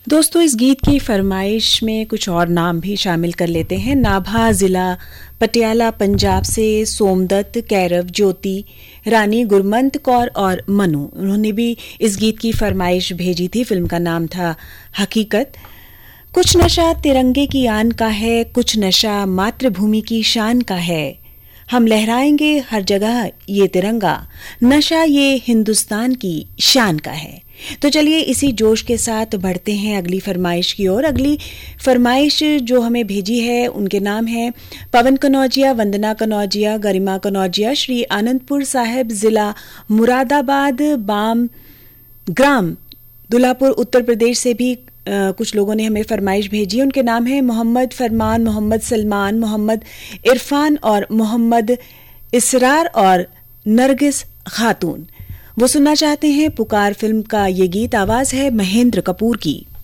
दोस्तों, इस गीत की फरमाइश में कुछ और नाम भी शामिल कर लेते हैं। नाभा जिला पटियाला पंजाब से सोमदत्त, कैरव, ज्योति, रानी, गुरमंत कौर और मनु, उन्होंने भी इस गीत की फरमाइश भेजी थी। फिल्म का नाम था हकीकत। कुछ नशा तिरंगे की आन का है, कुछ नशा मातृभूमि की शान का है, हम लहराएंगे हर जगह ये तिरंगा, नशा ये हिंदुस्तान की शान का है। तो चलिए इसी जोश के साथ बढ़ते हैं अगली फरमाइश की ओर। अगली फरमाइश जो हमें भेजी है उनके नाम है पवन कनौजिया, वंदना कनौजिया, गरिमा कनौजिया, श्री आनंदपुर साहिब, जिला मुरादाबाद, बाम ग्राम दुल्हापुर, उत्तर प्रदेश से भी कुछ लोगों ने हमें फरमाइश भेजी है। उनके नाम है मोहम्मद फरमान, मोहम्मद सलमान, मोहम्मद इरफान और मोहम्मद इसरार और नरगिस खातून। वो सुनना चाहते हैं पुकार फिल्म का ये गीत। आवाज है महेंद्र कपूर की।